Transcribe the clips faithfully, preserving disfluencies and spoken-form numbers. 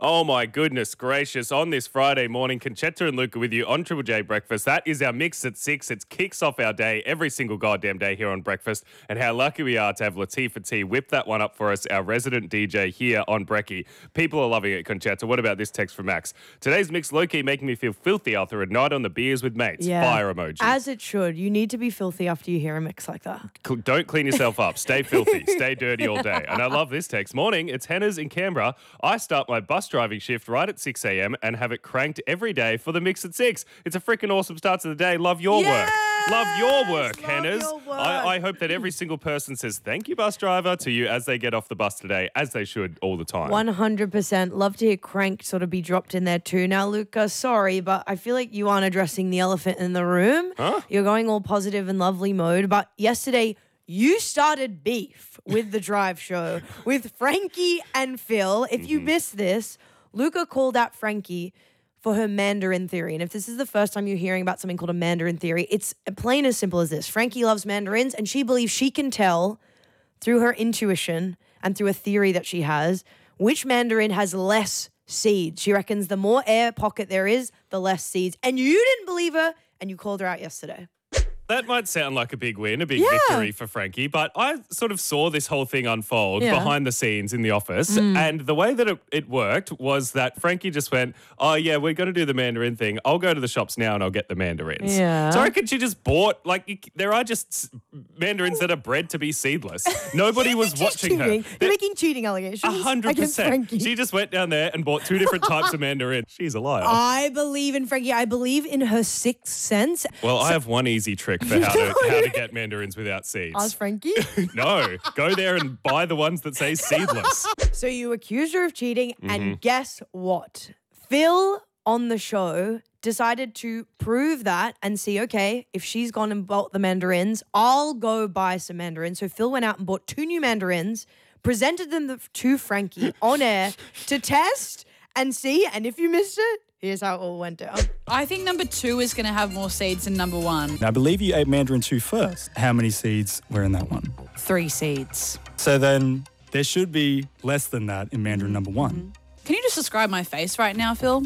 Oh my goodness gracious. On this Friday morning, Conchetta and Luca with you on Triple J Breakfast. That is our mix at six. It kicks off our day every single goddamn day here on Breakfast. And how lucky we are to have Latifah T whip that one up for us, our resident D J here on Brecky. People are loving it, Conchetta. What about this text from Max? Today's mix low-key making me feel filthy after a night on the beers with mates. Yeah. Fire emoji. As it should. You need to be filthy after you hear a mix like that. Cl- Don't clean yourself up. Stay filthy. Stay dirty all day. And I love this text. Morning, it's Hannah's in Canberra. I start my bus driving shift right at six a.m. and have it cranked every day for the mix at six. It's a freaking awesome start to the day. Love your Yes! work. Love your work, Love Hannah's. your work. I, I hope that every single person says thank you, bus driver, to you as they get off the bus today, as they should all the time. one hundred percent. Love to hear crank sort of be dropped in there too. Now, Luca, sorry, but I feel like you aren't addressing the elephant in the room. Huh? You're going all positive and lovely mode. But yesterday, you started beef with the drive show with Frankie and Phil. If you missed this, Luca called out Frankie for her Mandarin theory. And if this is the first time you're hearing about something called a Mandarin theory, it's plain as simple as this. Frankie loves mandarins and she believes she can tell through her intuition and through a theory that she has which mandarin has less seeds. She reckons the more air pocket there is, the less seeds. And you didn't believe her and you called her out yesterday. That might sound like a big win, a big Yeah. victory for Frankie, but I sort of saw this whole thing unfold Yeah. behind the scenes in the office, and the way that it, it worked was that Frankie just went, oh yeah, we're going to do the Mandarin thing. I'll go to the shops now and I'll get the mandarins. Yeah. So I reckon she just bought, like, you, there are just s- mandarins that are bred to be seedless. Nobody was She's watching her. cheating. You're making cheating allegations A hundred against percent. Frankie. She just went down there and bought two different types of mandarin. She's a liar. I believe in Frankie. I believe in her sixth sense. well, I have one easy trick for how to how to get mandarins without seeds. Ask Frankie. No, go there and buy the ones that say seedless. So you accused her of cheating, Mm-hmm. and guess what? Phil on the show decided to prove that and see, okay, if she's gone and bought the mandarins, I'll go buy some mandarins. So Phil went out and bought two new mandarins, presented them to Frankie on air to test and see. And if you missed it, here's how it all went down. I think number two is going to have more seeds than number one. I believe you ate Mandarin two first. How many seeds were in that one? Three seeds. So then there should be less than that in Mandarin number one. Can you just describe my face right now, Phil?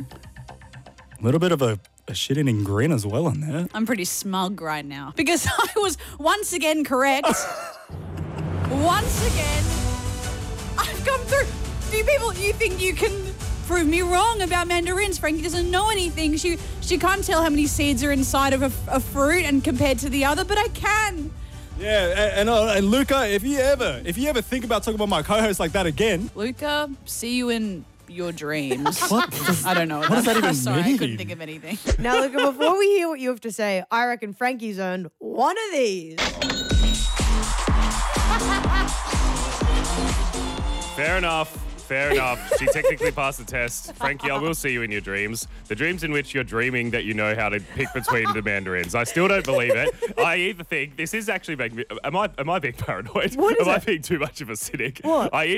A little bit of a, a shit-eating grin as well in there. I'm pretty smug right now because I was once again correct. Once again, I've come through. Do you people, you think you can prove me wrong about mandarins? Frankie doesn't know anything. She she can't tell how many seeds are inside of a, a fruit and compared to the other, but I can. Yeah, and, and, uh, and Luca, if you ever, if you ever think about talking about my co-host like that again, Luca, see you in your dreams. what? I don't know. What does that even Sorry, I mean? couldn't think of anything. Now, look, before we hear what you have to say, I reckon Frankie's earned one of these. Fair enough. Fair enough. She technically passed the test. Frankie, I will see you in your dreams. The dreams in which you're dreaming that you know how to pick between the mandarins. I still don't believe it. I either think this is actually making me, am I am I being paranoid? What is am I it? being too much of a cynic? What? I